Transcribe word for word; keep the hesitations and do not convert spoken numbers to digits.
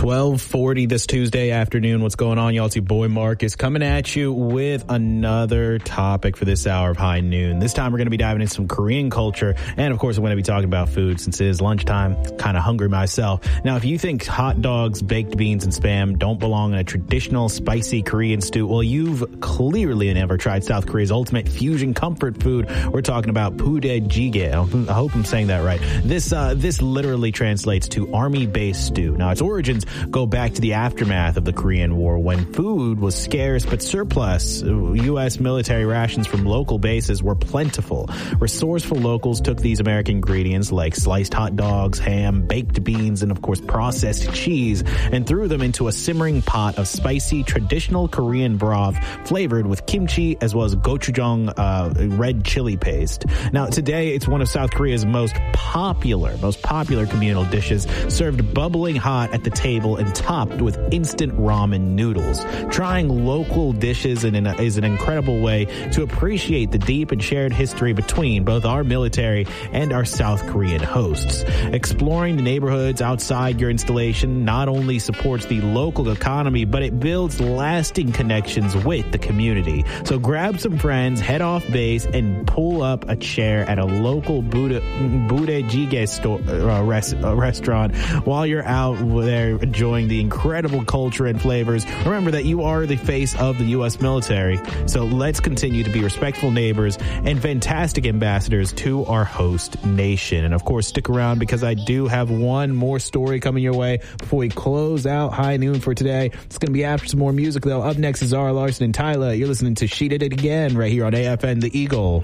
twelve forty this Tuesday afternoon. What's going on, y'all? It's your boy Marcus coming at you with another topic for this hour of High Noon. This time we're going to be diving into some Korean culture, and of course we're going to be talking about food since it is lunchtime. Kind of hungry myself. Now, if you think hot dogs, baked beans, and Spam don't belong in a traditional spicy Korean stew, well, you've clearly never tried South Korea's ultimate fusion comfort food. We're talking about budae-jjigae. I hope I'm saying that right. This uh, this literally translates to army-based stew. Now, its origins go back to the aftermath of the Korean War, when food was scarce but surplus. U S military rations from local bases were plentiful. Resourceful locals took these American ingredients like sliced hot dogs, ham, baked beans, and of course processed cheese, and threw them into a simmering pot of spicy traditional Korean broth flavored with kimchi as well as gochujang, uh, red chili paste. Now, today it's one of South Korea's most popular, most popular communal dishes, served bubbling hot at the table and topped with instant ramen noodles. Trying local dishes in an, is an incredible way to appreciate the deep and shared history between both our military and our South Korean hosts. Exploring the neighborhoods outside your installation not only supports the local economy, but it builds lasting connections with the community. So grab some friends, head off base, and pull up a chair at a local Buddha, budae-jjigae store, uh, res, uh, restaurant while you're out there enjoying the incredible culture and flavors. Remember that you are the face of the U S military, so let's continue to be respectful neighbors and fantastic ambassadors to our host nation. And of course, stick around because I do have one more story coming your way before we close out High Noon for today. It's going to be after some more music, though. Up next is Zara Larsson and Tyler. You're listening to She Did It Again right here on A F N The Eagle.